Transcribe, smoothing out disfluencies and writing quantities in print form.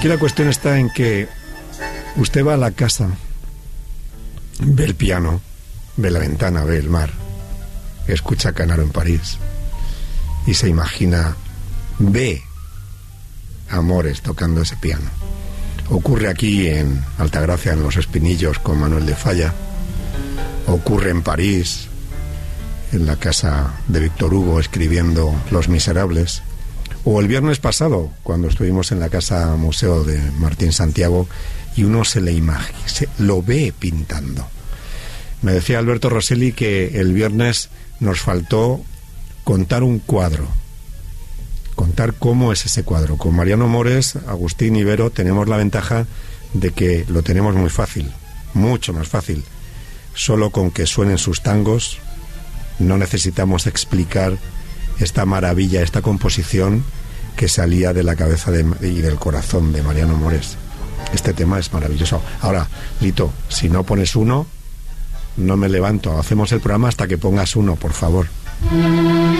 Aquí la cuestión está en que usted va a la casa, ve el piano, ve la ventana, ve el mar, escucha Canaro en París y se imagina, ve Amores tocando ese piano. Ocurre aquí en Altagracia, en Los Espinillos, con Manuel de Falla. Ocurre en París, en la casa de Víctor Hugo, escribiendo Los Miserables. O el viernes pasado, cuando estuvimos en la casa museo de Martín Santiago, y uno se le imagina, lo ve pintando. Me decía Alberto Rosselli que el viernes nos faltó contar un cuadro, contar cómo es ese cuadro. Con Mariano Mores, Agustín y Vero tenemos la ventaja de que lo tenemos muy fácil, mucho más fácil. Solo con que suenen sus tangos, no necesitamos explicar esta maravilla, esta composición que salía de la cabeza y del corazón de Mariano Mores. Este tema es maravilloso. Ahora, Lito, si no pones uno, no me levanto. Hacemos el programa hasta que pongas uno, por favor.